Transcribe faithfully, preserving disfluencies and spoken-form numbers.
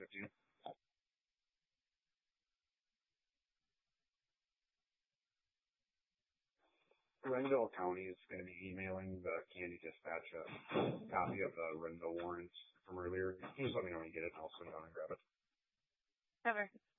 it to you. Renville County is going to be emailing the Candy Dispatch a copy of the Renville warrant from earlier. Just let me know when you get it, and I'll swing down and grab it. Cover.